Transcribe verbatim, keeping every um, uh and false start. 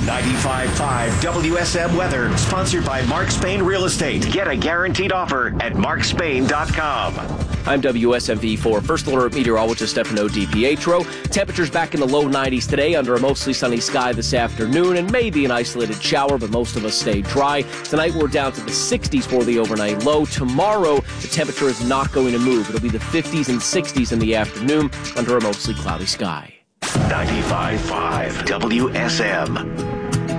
ninety-five point five W S M weather, sponsored by Mark Spain Real Estate. Get a guaranteed offer at mark spain dot com. I'm W S M V four First Alert meteorologist Stefano DiPietro. Temperatures back in the low nineties today under a mostly sunny sky this afternoon, and maybe an isolated shower, but most of us stay dry. Tonight we're down to the sixties for the overnight low. Tomorrow the temperature is not going to move. It'll be the fifties and sixties in the afternoon under a mostly cloudy sky. ninety-five point five W S M.